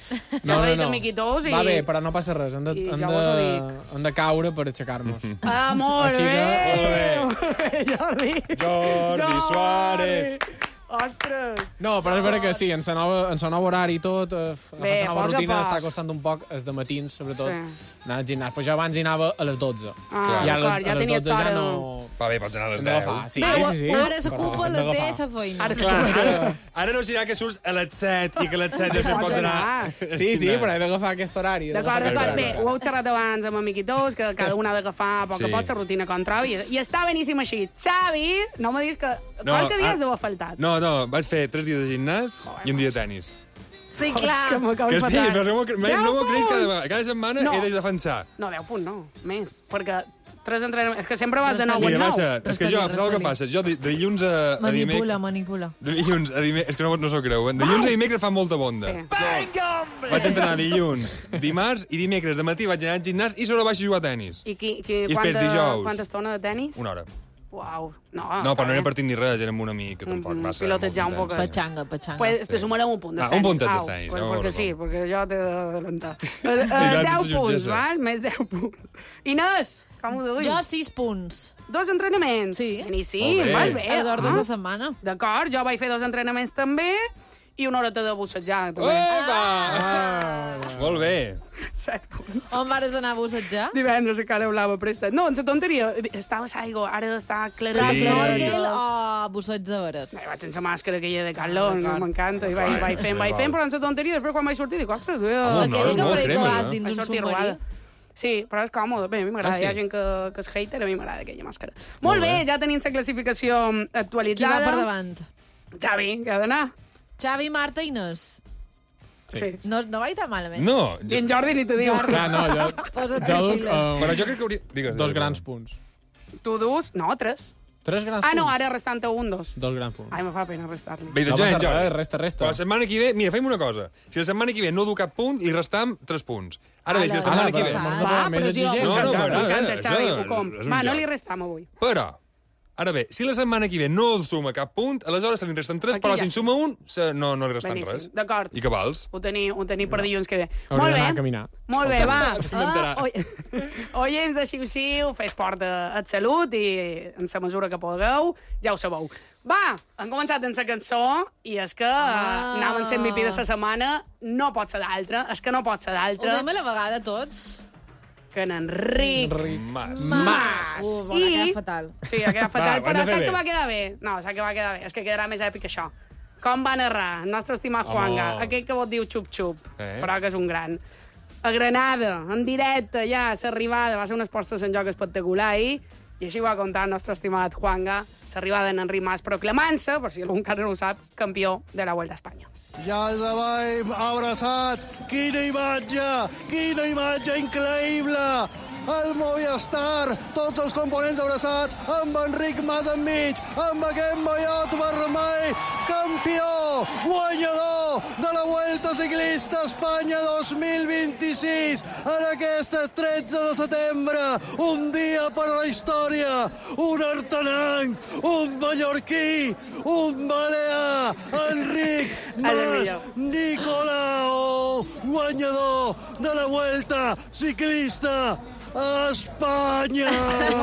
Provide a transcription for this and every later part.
No. Va bé, però no passa res. Hem de caure per aixecar-nos. Molt bé. Jordi Suárez. Ostres! No, però és vera que sí, en sa nova horari i tot, agafar Bé, sa nova poc a rutina poc. està costant un poc, els de matins, sobretot, anar al gimnàs. Però jo abans hi anava a les 12. Ah, I d'acord, ja a les tenies 12 ja hora. no... Va bé, pots anar a les Hem 10. d'agafar, sí. Ara s'ocupa Hem la d'agafar. teva feina. Ara no serà que surts a les 7 i que a les 7 després pots anar... Sí, però he d'agafar aquest horari. D'acord. Bé, ho heu xerrat abans amb amiquitos, que cada un ha d'agafar a poc a poc la rutina com trobi. I està beníssim així. Xavi, no me diguis que... Quants dies deu ha faltat? No, vaig fer 3 dies de gimnàs i un dia de tennis. Sí, clar. Que sí, però no m'ho creix cada setmana he de defensar. No, 10 punts no, més. Perquè 3 entrenaments... És que sempre vas de 9 Mira, en 9. massa, és que jo, saps el que passa? Jo de dilluns a dimecres... Manipula. De dilluns a dimecres... És que no s'ho creu. De dilluns a dimecres fa molta bonda. Vaig entrenar dilluns, dimarts i dimecres de matí vaig anar al gimnàs i sobre vaig a jugar a tenis. I després dijous. quanta estona de tenis? Una hora. Uau. No, però no era partit ni res, era amb un amic que tampoc va ser pilotejar un poc. Petxanga. Pues te sumarem un punt de tenis. Un puntet de tenis. Perquè sí, perquè jo t'he d'adelantar. 10 punts, val? Més 10 punts. Inés, com ho duis? Jo 6 punts. 2 entrenaments? Sí. Beníssim, vas bé. A les hores de setmana. D'acord, jo vaig fer 2 entrenaments també i una horeta de bussejar. Molt bé. 7 punts. On vares anar a bussejar? Divendres a Cala Blava prestat. No, en la tonteria. Estava a Saigo, ara està claret. Sí. Snorkel o busseig de veres? Vaig sense màscara aquella de Carlon, m'encanta. I vaig fent, però en la tonteria. Després quan vaig sortir dic, ostres, Aquella que pregalàs vaig dins un sortir submarí. robada. Sí, però és còmode. Bé, a mi m'agrada. Ah, sí? Hi ha gent que és hater, a mi m'agrada aquella màscara. Molt bé, ja tenim la classificació Qui actualitzada. va per davant? Xavi, que ha d'anar. Xavi, Marta, Inés. Sí. No vaig tan malament. No. I en Jordi ni te diu. Clar, no, Posa't jo les duc piles. Però jo crec que hauria... Digues. dos grans punts. Tu dus... No, 3. 3 grans Ah, punts? no, ara restant un, 2. 2 grans punts. Ai, me fa pena restar-li. Bé, No doncs passa ja, res, Jordi. resta. Però la setmana que ve... Mira, fem una cosa. Si la setmana que ve no du cap punt, li restam 3 punts. Ara bé, si la setmana que ve... Va, més pressió. exigent. No, M'encanta, Xavi, això ho com. és un Va, no joc. li restam avui. Però, ara bé, si la setmana que ve no suma cap punt, aleshores se li resten 3, Aquí però ja si en suma un, no li resten Beníssim, res. d'acord. I que vals? Ho tenim per dilluns que ve. Hauria Molt bé. d'anar a caminar. Molt bé, va. S'inventarà. Oients de Xiu-Xiu, fer esport de salut i en la mesura que pugueu, ja ho sabeu. Va, hem començat amb la cançó i és que anaven sent MVP de la setmana, no pot ser d'altra, és que no pot ser Ho d'altra, dèiem a la vegada tots? que en Enric Mas. Mas. Va quedar fatal. Sí, ha quedat fatal, Va, però ho hem de fer saps que bé. va quedar bé? No, saps que va quedar bé, és que quedarà més èpic això. Com va narrar el nostre estimat Juanga, aquell que vos diu xup-xup, però que és un gran. A Granada, en directe, ja, s'arribada, va ser un esport de Sant Joc espectacular ahir, i així ho va contar el nostre estimat Juanga, s'arribada en Enric Mas proclamant-se, per si algú encara no ho sap, campió de la Vuelta a Espanya. Ja els veiem abraçats. Quina imatge increïble. El Movistar, tots els components abraçats, amb Enric Mas enmig, amb aquest mallot vermell, campió, guanyador de la Vuelta Ciclista Espanya 2026, en aquest 13 de setembre, un dia per a la història, un artenenc, un mallorquí, un balear, Enric Mas Nicolau, guanyador de la Vuelta Ciclista a Espanya!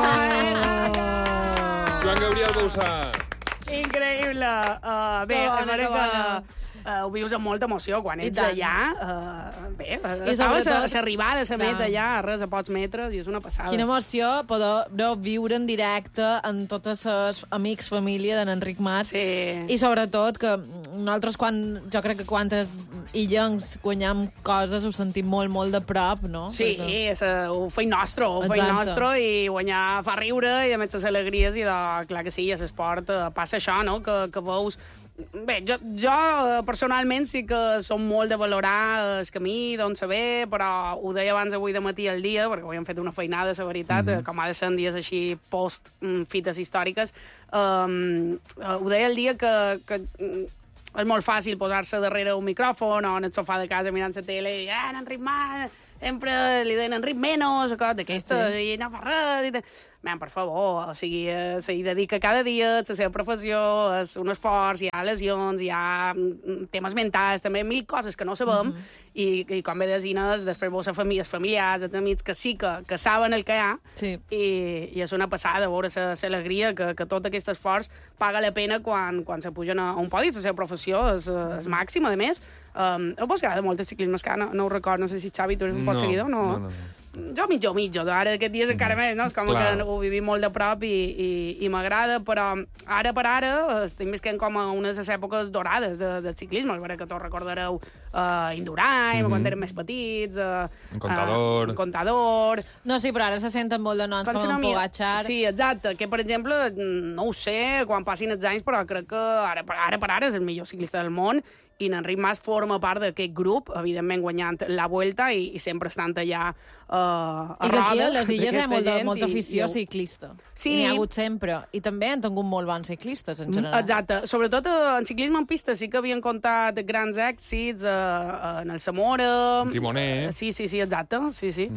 Joan Gabriel Bausà. Increïble! Bé, Que bona, a veure que bona. ho vius amb molta emoció quan I ets tant. allà. Bé, I estaves a sobretot- l'arribada, a la meta Clar. allà, a res, a pocs metres, i és una passada. Quina emoció poder viure en directe amb totes les amics, família d'en Enric Mas. Sí. I sobretot que nosaltres, jo crec que quantes illencs guanyam coses, ho sentim molt, molt de prop, no? Sí, ho feim nostre, Exacte. i guanyar fa riure, i a més les alegries, i clar que sí, a l'esport passa això, no?, que veus... Bé, jo personalment sí que som molt de valorar el camí, d'on se ve, però ho deia abans avui de matí al dia, perquè avui hem fet una feinada, la veritat, com ha de ser en dies així post-fites històriques. Ho deia el dia que és molt fàcil posar-se darrere un micròfon o en el sofà de casa mirant la tele i Enric Mas, sempre li deien Enric Menos, d'aquesta, i no fa res, Man, per favor, o sigui, s'hi dedica cada dia, la seva professió, és un esforç, hi ha lesions, hi ha temes mentals, també mil coses que no sabem, i com bé desines, després vos famílies familiars, els amics que sí que saben el que hi ha, i és una passada veure l'alegria que tot aquest esforç paga la pena quan se pugen a un podi, la seva professió és màxima, a més. A vos agrada molt el ciclisme, que no ho recordo, no sé si Xavi, tu eres un pot seguidor, no. Jo mitjo, ara aquests dies encara més, no? És com que ho vivim molt de prop i m'agrada, però ara per ara estem visquent com a unes èpoques dorades del ciclisme, és veritat que tots recordareu Indurain, quan érem més petits, Contador... No, sí, però ara se senten molt de noms com en Pogačar. Sí, exacte, que per exemple, no ho sé quan passin els anys, però crec que ara per ara és el millor ciclista del món, i Enric Mas forma part d'aquest grup, evidentment guanyant la Vuelta i sempre estant allà a roda. I que aquí a les Illes hi ha molta afició ciclista. Sí. I n'hi ha hagut sempre. I també han tingut molt bons ciclistes, en general. Exacte. Sobretot en ciclisme en pista sí que havien comptat grans èxits en el Zamora... En Timoner. Sí, exacte. Sí.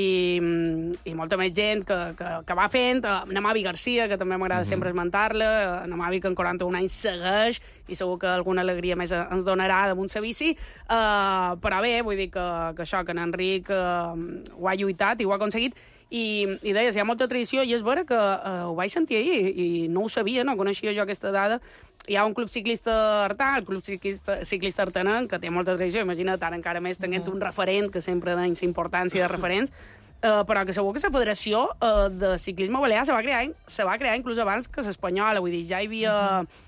I molta més gent que va fent. Namavi Garcia, que també m'agrada sempre esmentar-la. Namavi, que en 41 anys segueix, i segur que alguna alegria més ens donarà damunt sa bici, però bé, vull dir que això, que en Enric ho ha lluitat i ho ha aconseguit, i deies, hi ha molta tradició, i és vera que ho vaig sentir ahir, i no ho sabia, no coneixia jo aquesta dada. Hi ha un club ciclista artà, el club ciclista artanenc, que té molta tradició, imagina't, ara encara més tenint un referent, que sempre donen la importància de referents, però que segur que la Federació de Ciclisme Balear se va crear inclús abans que l'espanyola, vull dir, ja hi havia...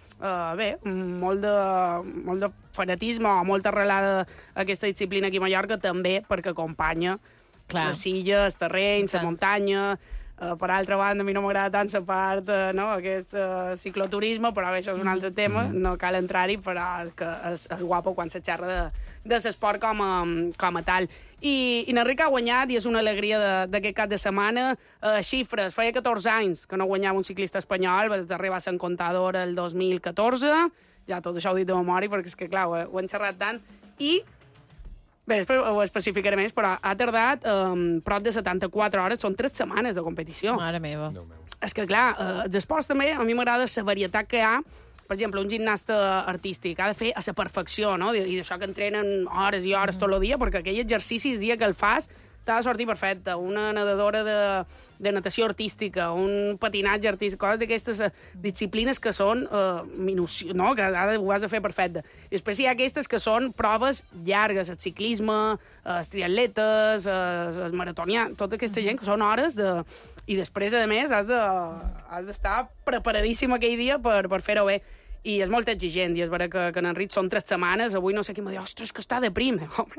molt de fanatisme o molta arrelada a aquesta disciplina aquí a Mallorca, també perquè acompanya les illes, els terrenys, la muntanya. Per altra banda, a mi no m'agrada tant la part, aquest cicloturisme, però això és un altre tema, no cal entrar-hi, però que és guapo quan se xerra de l'esport com a tal. I Enric ha guanyat, i és una alegria d'aquest cap de setmana. Xifres, feia 14 anys que no guanyava un ciclista espanyol, el darrer va ser en Contador el 2014, ja tot això ho he dit de memòria, perquè és que, clar, ho hem xerrat tant, i bé, després ho especificaré més, però ha tardat prop de 74 hores, són 3 setmanes de competició. Mare meva. És que, clar, els esports també, a mi m'agrada la varietat que hi ha. Per exemple, un gimnasta artístic ha de fer a la perfecció, no? I d'això que entrenen hores i hores tot el dia, perquè aquell exercici, el dia que el fas, t'ha de sortir perfecte. Una nedadora de natació artística, un patinatge artístic, coses d'aquestes disciplines que són no? Que ho has de fer perfecte. I després hi ha aquestes que són proves llargues, el ciclisme, els triatletes, els maratonians, tota aquesta gent que són hores de... I després, a més, has d'estar preparadíssim aquell dia per fer-ho bé. I és molt exigent, i és vera que en Enric són 3 setmanes, avui no sé qui m'ha dit, ostres, que està deprim.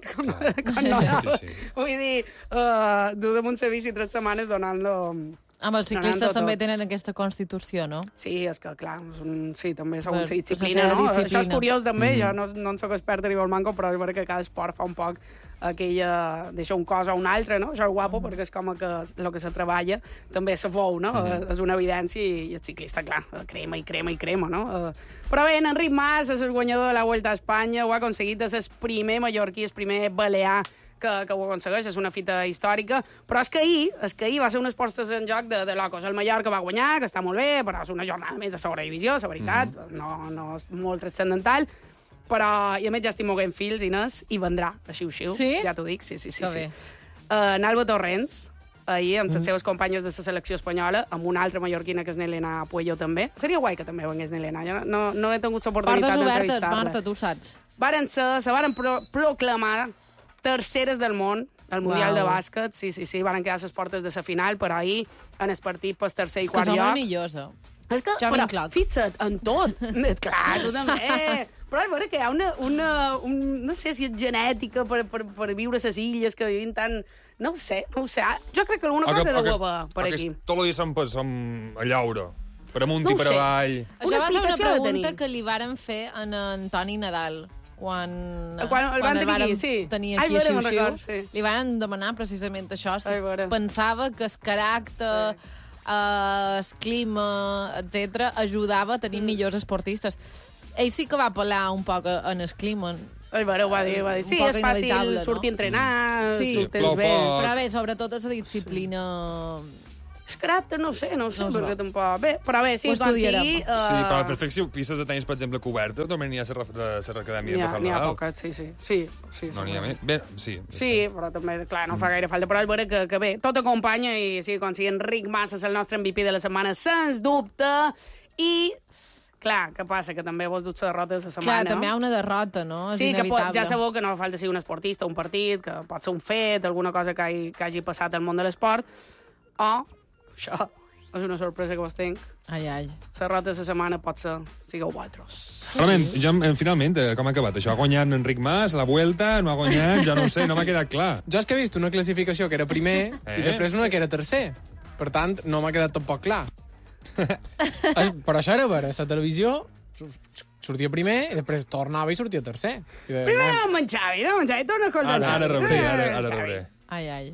Vull dir, dur damunt la bici 3 setmanes donant-lo... Els ciclistes també tenen aquesta constitució, no? Sí, és que, clar, sí, també segons la disciplina, no? Això és curiós, també, jo no en soc experta ni molt manco, però és vera que cada esport fa un poc aquella... deixa un cos a un altre, no? Això és guapo, perquè és com que el que se treballa també se fou, no? És una evidència, i el ciclista, clar, crema, no? Però bé, en Enric Mas és el guanyador de la Vuelta a Espanya, ho ha aconseguit, és el primer mallorquí, el primer balear que ho aconsegueix, és una fita històrica, però és que ahir va ser unes postes en joc de locos. El Mallorca va guanyar, que està molt bé, però és una jornada més de segona divisió, la veritat, no és molt transcendental, però, i a més ja estic moguent fils, Inés, i vendrà, així. Sí? Ja t'ho dic, sí. Nalba Torrents, ahir, amb les seves companyes de la selecció espanyola, amb una altra mallorquina, que és Nelena Puello, també. Seria guai que també vengués Nelena. Jo no he tingut l'oportunitat d'entrevistar-la. Portes obertes, Marta, tu saps. Se varen proclamar terceres del món, al Mundial de Bàsquet. Sí, varen quedar les portes de la final, però ahir en el partit pel tercer i quart lloc. És que som millors, És que, però, fixa't, en tot. Clar, tu també. Però és vera que hi ha no sé si és genètica per viure a les illes, que vivim tan... No ho sé. Jo crec que alguna cosa deu haver per aquí. Tot el dia som a llaure, per amunt i per avall. Això va ser una pregunta que li varen fer a en Toni Nadal, quan el varen tenir aquí a Xiu-Xiu. Li varen demanar precisament això. Pensava que el caràcter, el clima, etc., ajudava a tenir millors esportistes. Ell sí que va apel·lar un poc en el clima. Ho va dir. Sí, és fàcil sortir a entrenar, sortir bé. Però bé, sobretot és la disciplina... És caràcter, no sé, perquè tampoc... Bé, però bé, sí, quan sigui... Sí, però per fer pistes de tenis, per exemple, cobertes, també n'hi ha a l'acadèmia de Rafael Nadal. N'hi ha poques, sí. No n'hi ha més? Bé, sí. Sí, però també, clar, no fa gaire falta, però és vera que bé, tot acompanya i sí, quan sigui Enric Mas és el nostre MVP de la setmana, sens dubte, i... Clar, què passa? Que també vos dut la derrota de la setmana. Clar, també hi ha una derrota, no? És inevitable. Que ja sabeu que no fa falta ser un esportista, un partit, que pot ser un fet, alguna cosa que hagi passat al món de l'esport, o, això, és una sorpresa que vos tinc. Ai. La derrota de la setmana pot ser, sigueu vosaltres. Realment, finalment, com ha acabat això? Ha guanyat Enric Mas, la Vuelta, no ha guanyat, ja no sé, no m'ha quedat clar. Jo és que he vist una classificació que era primer i després una que era tercer. Per tant, no m'ha quedat tampoc clar. Però això era vera, la televisió sortia primer i després tornava i sortia tercer. Primer anàvem amb en Xavi, torna a escoltar en Xavi. Ara rebré. Ai.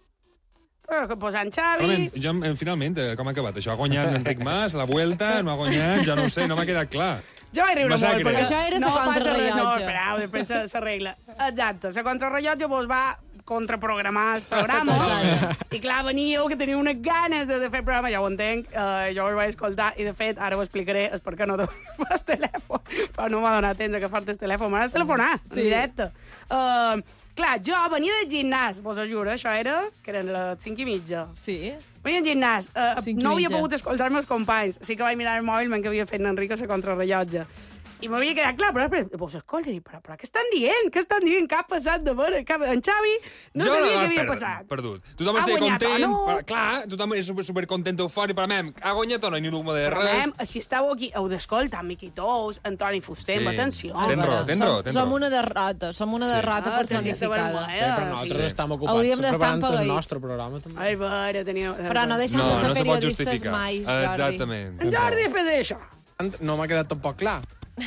Posant Xavi... Finalment, com ha acabat això? Ha guanyat Enric Mas, la Vuelta, no ha guanyat, ja no sé, no m'ha quedat clar. Jo vaig riure molt, perquè això era la contrarrellotge. No, esperau, després s'arregla. Exacte, la contrarrellotge vos va contraprogramar el programa i clar, veníeu que teniu unes ganes de fer el programa, ja ho entenc, jo ho vaig escoltar i de fet ara ho explicaré, és perquè no fas telèfon, però no m'ha donat temps a agafar-te el telèfon, m'has telefonar, en directe. Clar, jo venia del gimnàs, vos ho juro, això era, que eren les 5:30. Sí. Venia al gimnàs, no havia pogut escoltar-me els companys, sí que vaig mirar el mòbil que havia fet Enric a la contrarrellotge. I m'havia quedat clar, però vos escolta, però què estan dient? Què estan dient? Què ha passat de veure? En Xavi no sabia què havia passat. Perdut. Tothom estigui content, clar, tothom és supercontent, eufòric, però ha guanyat o no? Ni dubte de res. Si estàveu aquí, heu d'escoltar Miqui Tous, Antoni Fuster, amb atenció. Tens raó. Som una derrota personificada. Però nosaltres estem ocupats preparant el nostre programa, també. Ai, vera, teniu... Però no deixem de ser periodistes mai, Jordi. Exactament. En Jordi, després d'això. No m'ha quedat tampoc clar.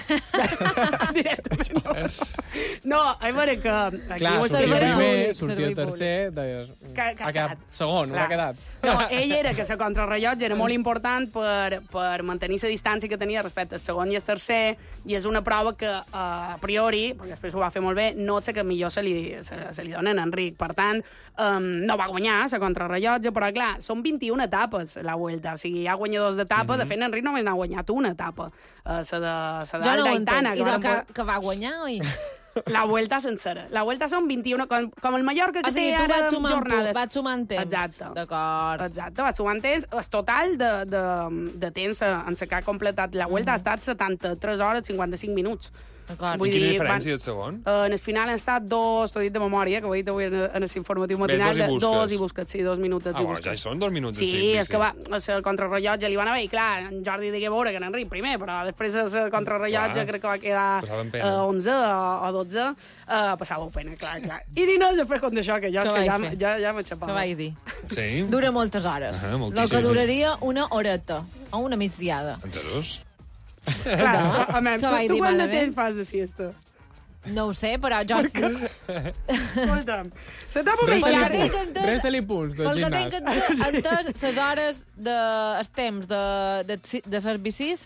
Directe, no, a veure que aquí clar, sortia primer, sortia tercer, deies, ha quedat segon, ho ha quedat. No, ell era que la contrarrellotge era molt important per mantenir la distància que tenia respecte al segon i al tercer, i és una prova que a priori, perquè després ho va fer molt bé, no sé que millor se li donen a Enric. Per tant, no va guanyar la contrarrellotge, però clar, són 21 etapes la Vuelta, o sigui, hi ha guanyadors d'etapa, de fet Enric només n'ha guanyat una etapa, la de jo no ho entenc. I de que va guanyar, oi? La Vuelta sencera. La Vuelta són 21, com el Mallorca, que té ara jornades. Vaig sumant temps. Exacte. D'acord. Exacte, vaig sumant temps. El total de temps en què ha completat la Vuelta ha estat 73 hores 55 minuts. I quina diferència del segon? En el final han estat 2, t'ho he dit de memòria, que ho he dit avui en l'informatiu matinal, 2 i Busquets, sí, 2 minuts. Bueno, ja hi són 2 minuts. Sí, és que va, el contrarrellotge li van haver, i clar, en Jordi digué veure que n'Enric primer, però després el contrarrellotge crec que va quedar 11 o 12, passava pena, clar. I ni no després com d'això, que jo ja m'he xapat. Què vaig dir? Sí. Dura moltes hores. El que duraria una horeta, o una migdiada. Entesos? Clar, tu quant de temps fas de siesta? No ho sé, però jo... Escolta'm, s'etapa més llarga. Resta-li punts del gimnàs. Pel que tinc entès, les hores, els temps de ser bicis,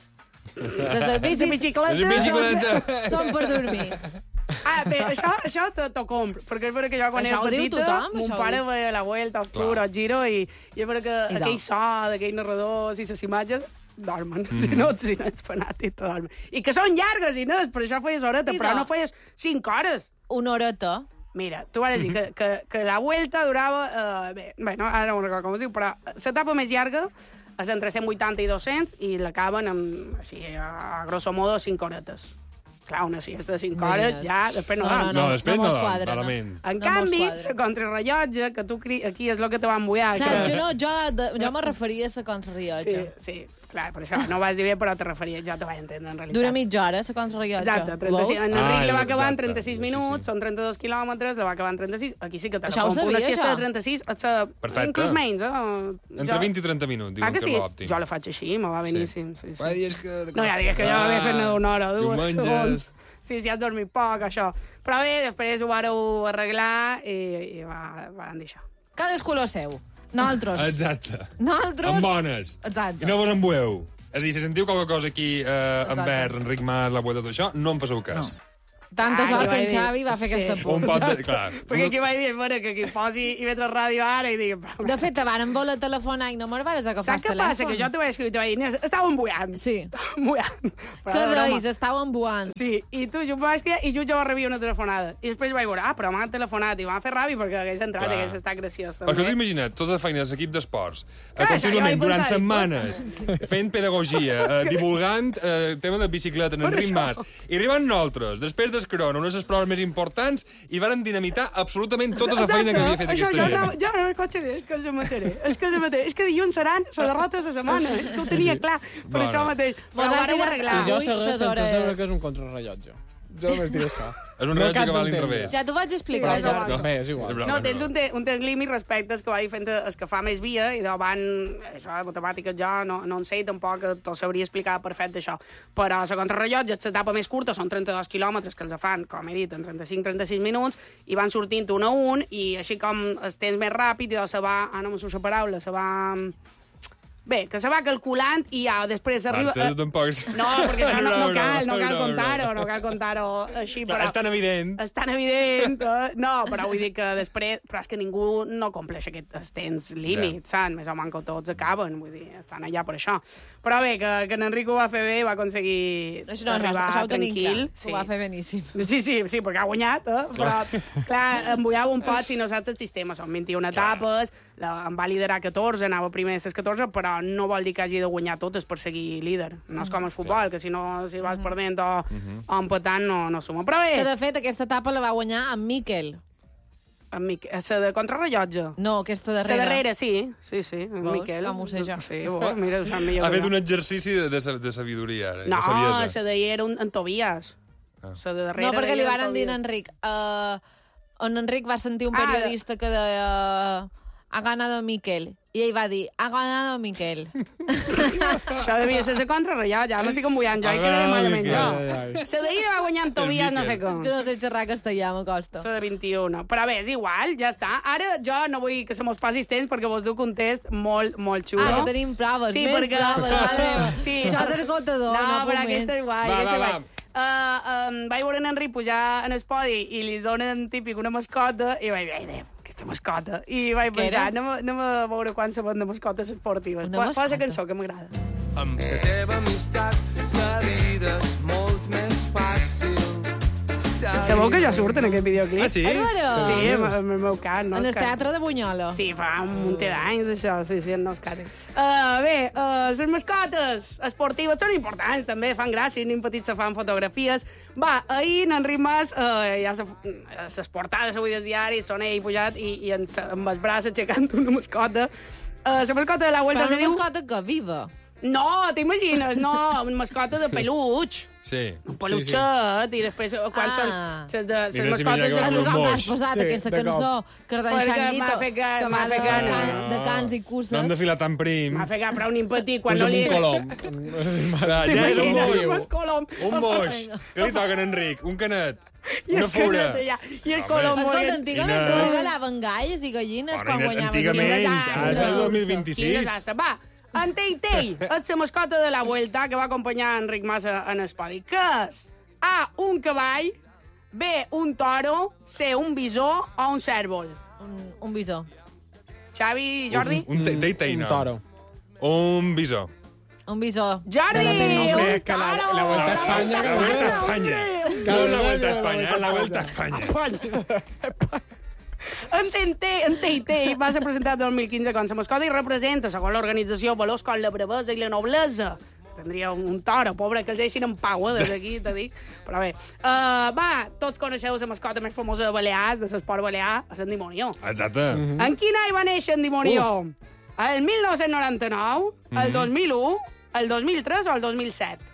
de bicicleta, són per dormir. Bé, això t'ho compro, perquè és vera que jo quan era petita, mon pare veia la Vuelta, el Tour, el Giro, i és vera que aquell so d'aquells narradors i les imatges dormen, si no ets fanàtic, te dormen. I que són llargues, i no, per això feies horeta, però no feies 5 hores. Una horeta? Mira, tu vas dir que la Vuelta durava... Bé, no, ara no recordo com es diu, però l'etapa més llarga és entre 180 i 200 i l'acaben amb, així, a grosso modo, 5 horetes. Clar, una siesta de 5 hores, ja, després no dorm. No, després no dorm, malament. En canvi, la contrarrellotge, que tu aquí és el que te va embullar. Jo me referia a la contrarrellotge. Sí. Clar, per això no vas dir bé, però te referia, jo te vaig entendre, en realitat. Dura mitja hora, la contrarrellotge. Exacte, en Enric la va acabar en 36 minuts, són 32 quilòmetres, la va acabar en 36, aquí sí que te la compro. Una siesta de 36, inclús menys, Entre 20 i 30 minuts, diuen que és l'òptim. Jo la faig així, me va beníssim. No, ja digues que jo la vaig fer una hora, 2 segons. Sí, has dormit poc, això. Però bé, després ho vareu arreglar i van dir això. Cadascú lo seu. Nosaltres. Exacte. Nosaltres. Amb bones. Exacte. I no vos embueu. És a dir, si sentiu qualque cosa aquí envers Enric Mas, la Vuelta, tot això, no em faceu cas. Tanta sort que en Xavi va fer aquesta punt. Perquè aquí vaig dir, bueno, que aquí posi i veig la ràdio ara i dic... De fet, te van voler telefonar i no me'n vares agafar el telèfon. Saps què passa? Que jo t'ho vaig escriure i t'ho vaig dir, estava embullant. Sí. Embullant. Què deies? Estava embullant. Sí, i tu jo vaig escriure i jo va rebia una telefonada. I després vaig veure, però m'han telefonat i m'ha fet ràbia perquè hagués entrat i hagués estat graciós. Però que t'ho imagina't, tota la feina de l'equip d'esports, contínuament, durant setmanes, fent pedagogia, divulgant tema de bicicleta, en Enric Mas, i arribant nosaltres, després d'escrona, unes de les proves més importants, i varen dinamitar absolutament tota la feina que havia fet aquesta gent. Jo no el cotxe és que jo mataré. És que dilluns seran la derrota de la setmana. És que ho tenia clar, per això mateix. Però ho vareu arreglar. I jo segueix sense saber que és un contrarrellotge. Jo només diré això. És un rellotge que va a l'inrevés. Ja t'ho vaig explicar, Jordi. Bé, és igual. No, tens un temps límit respecte al que vaig fent el que fa més via, i davant, això de matemàtiques jo no en sé, tampoc te'l sabria explicar perfecte això. Però la contrarrellotge, l'etapa més curta, són 32 quilòmetres que els fan, com he dit, en 35-36 minuts, i van sortint un a un, i així com el temps més ràpid, i se va, no me surt la paraula, se va... Bé, que se va calculant i ja després arriba... No, perquè no cal contar-ho així, però... És tan evident. És tan evident. No, però vull dir que després... Però és que ningú no compleix aquests temps límits, saps? Més o menys que tots acaben, vull dir, estan allà per això. Però bé, que en Enric ho va fer bé, va aconseguir arribar tranquil. Ho va fer beníssim. Sí, perquè ha guanyat, però, clar, embullava un pot si no saps el sistema. Són 21 etapes, em va liderar 14, anava primer a les 14, però no vol dir que hagi de guanyar totes per seguir líder. No és com el futbol, que si vas perdent o empatant no suma. Però bé... Que, de fet, aquesta etapa la va guanyar en Miquel. La de contrarrellotge? No, aquesta darrera. La darrera, sí, en Miquel. Com ho sé jo. Sí, mira, ho sap millor. Ha fet un exercici de sabidoria, no, de saviesa. la d'ahir era en Tobias. La de darrere... No, perquè li van dir a Enric. En Enric va sentir un periodista que deia... Ha ganado Miquel. I ell va dir, ha ganado Miquel. Això devia ser la contrarrellotge. Ja m'estic embullant jo, i quedaré malament jo. La d'ahir va guanyar en Tobias, no sé com. És que no sé xerrar castellà, m'acosta. La de 21. Però bé, és igual, ja està. Ara jo no vull que se mos passi temps perquè vos duc un test molt xulo. Que tenim proves, sí, més proves. Sí. Això és escoltador, no però aquesta és guai. Va. Vaig veure en Enric pujar en el podi i li donen típic una mascota i vaig dir, aquesta mascota. I vaig pensar, anem a veure quan sabem de mascotes esportives. Posa la cançó, que m'agrada. Amb la teva amistat, la vida és molt més fàcil. Sabeu que jo surt en aquest videoclip? Ah, sí? Sí, en el meu cas. En el teatre de Bunyola. Sí, fa un munt d'anys, això. Sí, en el cas. Bé, les mascotes esportives són importants, també, fan gràcia, nen petits se fan fotografies. Va, ahir en Enric Mas, ja les portades avui del diari, són ell pujat i amb els braços aixecant una mascota. La mascota de la Vuelta se diu... Però una mascota que viva. No, t'imagines? No, una mascota de peluig. Sí. Un pelutxet, i després quan són les mascotes has posat aquesta cançó Kardashianito, que m'ha fet gana de cants i curses. No hem de filar tan prim. M'ha fet gana, però un impetit Posa'm un colom. Ja és un colom. Un boix. Què li toquen, Enric? Un canet. Una fura. I el colom. Escolta, antigament regalaven galles i gallines quan guanyaves. Antigament, és el 2026. Va, en Tei-Tei, és la mascota de la Vuelta que va acompanyar Enric Mas en el podi. Què és? A, un cavall, B, un toro, C, un bisó o un cèrvol? Un bisó. Xavi, Jordi? Un Tei-Tei, no. Un toro. Un bisó. Un bisó. Jordi! La Vuelta a Espanya. La Vuelta a Espanya. No la Vuelta a Espanya, la Vuelta a Espanya. En Tei-Tei va ser presentat el 2015 com la mascota i representa, segons l'organització, valors com la bravesa i la noblesa. Tindria un toro, pobre, que els deixin en pau, des d'aquí, te dic. Però bé, va, tots coneixeu la mascota més famosa de Balears, de l'esport balear, a Sant Dimonió. Exacte. En quin any va néixer en Dimonió? El 1999, el 2001, el 2003 o el 2007?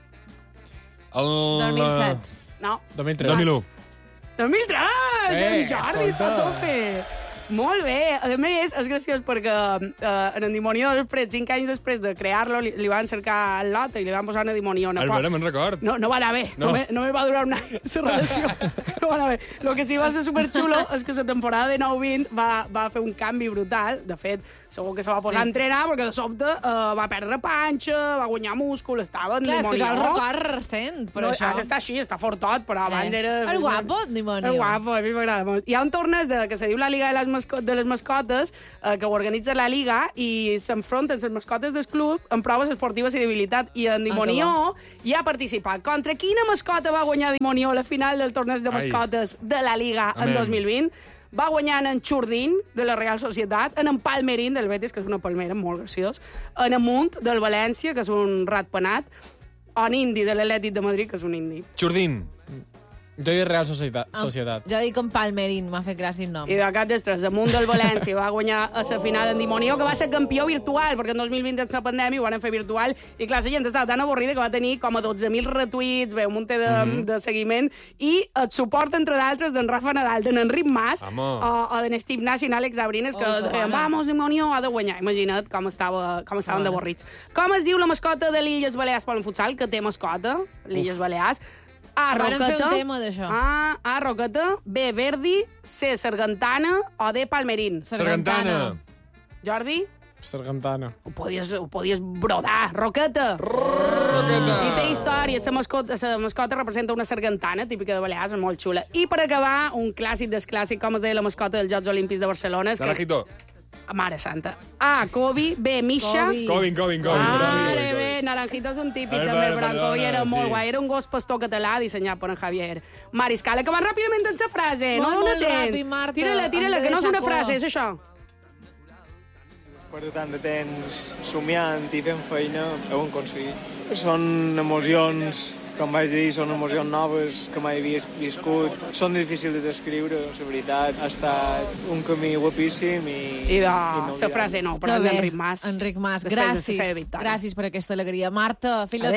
El 2007. No. 2003. 2001. 2003! En Jordi està a tope! Molt bé. A més, és graciós perquè en el Dimonió, 5 anys després de crear-lo, li van cercar el lot i li van posar en el Dimonió. Albert, me'n record. No va anar bé. No me va durar un any, la relació. No va anar bé. El que sí va ser superxulo és que la temporada de 9-20 va fer un canvi brutal. De fet, segur que se va posar a entrenar perquè de sobte va perdre panxa, va guanyar múscul, estava en Dimonió. Clar, és que ja el record recent, per això. Ara està així, està fortot, però abans era... El guapo, Dimonió. El guapo, a mi m'agrada molt. Hi ha un torneig que se diu la Liga de les Mascotes, que ho organitza la Liga, i s'enfronten les mascotes del club en proves esportives i d'habilitat. I en Dimonió hi ha participat. Contra quina mascota va guanyar Dimonió a la final del torneig de mascotes de la Liga en 2020? Va guanyar en Churdín, de la Real Societat, en Palmerín, del Betis, que és una palmera, molt graciós, en Amunt, del València, que és un ratpenat, o en Indi, de l'Atlètic de Madrid, que és un indi. Churdín. Jo dic Real Societat. Jo dic en Palmerín, m'ha fet gràcia el nom. I de cap d'estres, damunt del València, va guanyar a la final en Dimonió, que va ser campió virtual, perquè en 2020 és la pandèmia, ho van fer virtual, i clar, la gent estava tan avorrida que va tenir com a 12.000 retuits, un munt de seguiment, i el suport, entre d'altres, d'en Rafa Nadal, d'en Enric Mas, o d'en Steve Nash i Àlex Abrines, que deien, vamos, Dimonió, ha de guanyar. Imagina't com estaven d'avorrits. Com es diu la mascota de l'Illes Balears pel futsal, que té mascota, l'Illes Balears? A, Roqueta. Van fer un tema d'això. A, Roqueta. B, Verdi. C, Sargantana. O D, Palmerín. Sargantana. Jordi? Sargantana. Ho podies brodar. Roqueta. I té història. La mascota representa una sargantana, típica de Balears, molt xula. I per acabar, un clàssic del clàssic, com es deia la mascota dels Jocs Olímpics de Barcelona. Naranjito. Mare santa. A, Kobe. B, Misha. Covin. Mare bé, Naranjito és un típic també, però en Kobe era molt guai. Era un gos pastor català dissenyat per en Javier Mariscal. Acabant ràpidament amb la frase. Molt ràpid, Marta. Tira-la, que no és una frase, és això. Després de tant de temps somiant i fent feina, ho hem aconseguit. Són emocions, com vaig dir, són emocions noves que mai havia viscut. Són difícils de descriure, la veritat. Ha estat un camí guapíssim i la frase no, però d'Enric Mas. Enric Mas, gràcies per aquesta alegria. Marta, fins la